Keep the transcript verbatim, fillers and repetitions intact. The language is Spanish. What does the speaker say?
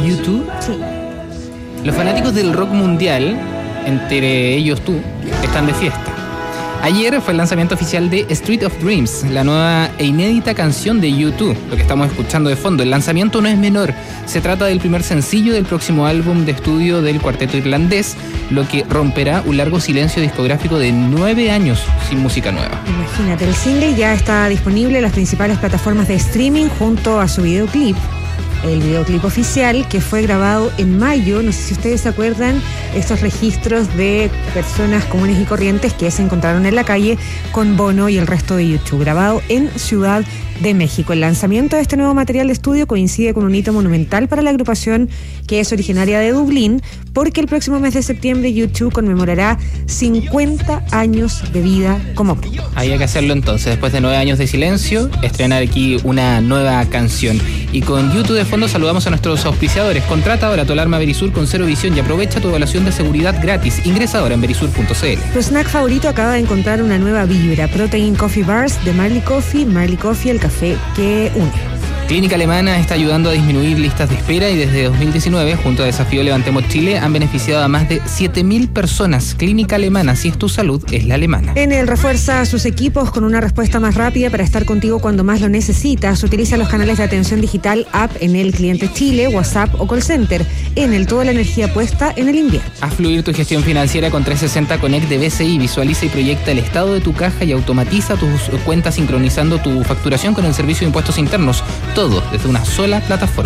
U dos? Sí. Los fanáticos del rock mundial, entre ellos tú, están de fiesta. Ayer fue el lanzamiento oficial de Street of Dreams, la nueva e inédita canción de U dos, lo que estamos escuchando de fondo. El lanzamiento no es menor, se trata del primer sencillo del próximo álbum de estudio del cuarteto irlandés, lo que romperá un largo silencio discográfico de nueve años sin música nueva. Imagínate, el single ya está disponible en las principales plataformas de streaming junto a su videoclip. El videoclip oficial que fue grabado en mayo, no sé si ustedes se acuerdan, estos registros de personas comunes y corrientes que se encontraron en la calle con Bono y el resto de U dos, grabado en Ciudad de México. El lanzamiento de este nuevo material de estudio coincide con un hito monumental para la agrupación, que es originaria de Dublín, porque el próximo mes de septiembre U dos conmemorará cincuenta años de vida como grupo. Había que hacerlo entonces, después de nueve años de silencio, estrenar aquí una nueva canción. Y con U dos de fondo saludamos a nuestros auspiciadores. Contrata ahora tu alarma Verisur con cero visión y aprovecha tu evaluación de seguridad gratis. Ingresa ahora en verisur punto c l. Tu snack favorito acaba de encontrar una nueva vibra. Protein Coffee Bars de Marley Coffee. Marley Coffee, el café que une. Clínica Alemana está ayudando a disminuir listas de espera y desde dos mil diecinueve, junto a Desafío Levantemos Chile, han beneficiado a más de siete mil personas. Clínica Alemana, si es tu salud, es la alemana. Enel refuerza sus equipos con una respuesta más rápida para estar contigo cuando más lo necesitas. Utiliza los canales de atención digital, app Enel Cliente Chile, WhatsApp o call center. Enel, toda la energía puesta en el invierno. Haz fluir tu gestión financiera con trescientos sesenta Connect de B C I. Visualiza y proyecta el estado de tu caja y automatiza tus cuentas sincronizando tu facturación con el Servicio de Impuestos Internos. Todo desde una sola plataforma.